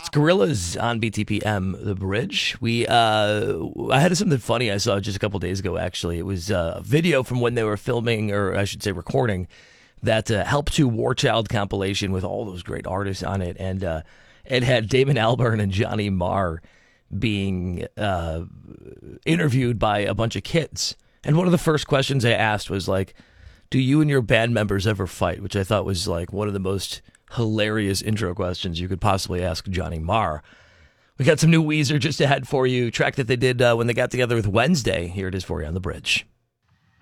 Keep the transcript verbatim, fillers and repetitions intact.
Gorillas on B T P M, The Bridge. We, uh, I had something funny I saw just a couple days ago, actually. It was a video from when they were filming, or I should say recording, that uh, Help to War Child compilation with all those great artists on it. And uh, it had Damon Albarn and Johnny Marr being uh, interviewed by a bunch of kids. And one of the first questions I asked was like, do you and your band members ever fight? Which I thought was like one of the most hilarious intro questions you could possibly ask Johnny Marr. We got some new Weezer just ahead for you. Track that they did uh, when they got together with Wednesday. Here it is for you on The Bridge.